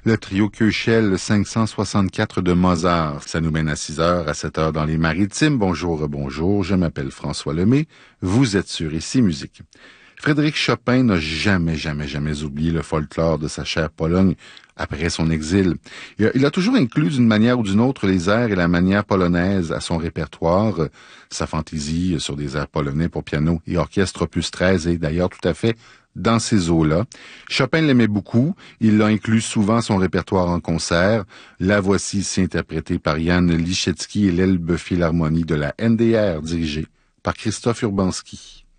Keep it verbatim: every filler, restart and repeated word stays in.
le trio Köchel cinq cent soixante-quatre de Mozart. Ça nous mène à six heures, à sept heures dans les Maritimes. Bonjour, bonjour, je m'appelle François Lemay. Vous êtes sur Ici Musique. Frédéric Chopin n'a jamais, jamais, jamais oublié le folklore de sa chère Pologne après son exil. Il a, il a toujours inclus d'une manière ou d'une autre les airs et la manière polonaise à son répertoire. Sa fantaisie sur des airs polonais pour piano et orchestre opus treize est d'ailleurs tout à fait dans ces eaux-là. Chopin l'aimait beaucoup. Il l'a inclus souvent à son répertoire en concert. La voici ici interprétée par Jan Liszewski et l'Elbe Philharmonie de la N D R dirigée par Christophe Urbanski.